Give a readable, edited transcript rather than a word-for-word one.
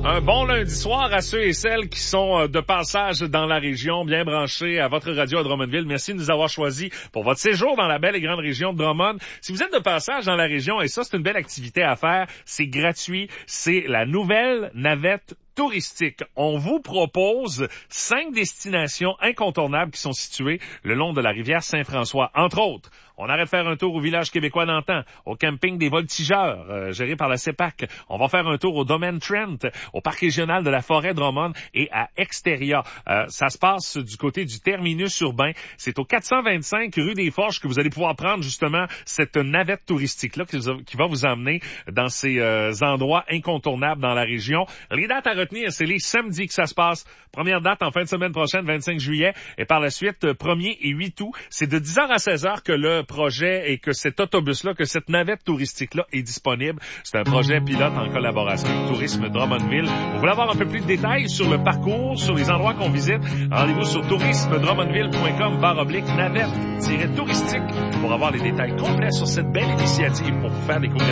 Un bon lundi soir à ceux et celles qui sont de passage dans la région, bien branchés à votre radio à Drummondville. Merci de nous avoir choisis pour votre séjour dans la belle et grande région de Drummond. Si vous êtes de passage dans la région, et ça, c'est une belle activité à faire, c'est gratuit, c'est la nouvelle navette touristique. On vous propose 5 destinations incontournables qui sont situées le long de la rivière Saint-François. Entre autres, on arrête de faire un tour au village québécois d'antan, au camping des Voltigeurs, géré par la CEPAC. On va faire un tour au domaine Trent, au parc régional de la forêt Drummond et à Exteria. Ça se passe du côté du terminus urbain. C'est au 425 rue des Forges que vous allez pouvoir prendre justement cette navette touristique-là qui va vous emmener dans ces endroits incontournables dans la région. Les dates à retenir, c'est les samedis que ça se passe. Première date en fin de semaine prochaine, 25 juillet, et par la suite, 1er et 8 août. C'est de 10h à 16h que le projet et que cet autobus-là, que cette navette touristique-là est disponible. C'est un projet pilote en collaboration avec Tourisme Drummondville. Vous voulez avoir un peu plus de détails sur le parcours, sur les endroits qu'on visite, rendez-vous sur tourismedrummondville.com/navette-touristique pour avoir les détails complets sur cette belle initiative pour vous faire découvrir